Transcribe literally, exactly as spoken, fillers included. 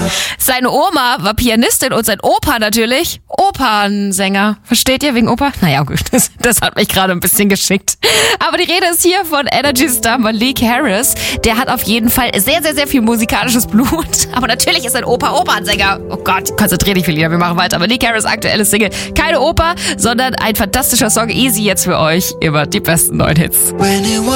Seine Oma war Pianistin und sein Opa natürlich Opernsänger. Versteht ihr, wegen Oper? Naja, gut, das, das hat mich gerade ein bisschen geschickt. Aber die Rede ist hier von Energy-Star Malik Harris. Der hat auf jeden Fall sehr, sehr, sehr viel musikalisches Blut. Aber natürlich ist sein Opa Opernsänger. Oh Gott, konzentrier dich, Felina, wir machen weiter. Malik Harris, aktuelles Single. Keine Oper, sondern ein fantastischer Song. Easy jetzt für euch. Immer die besten neuen Hits.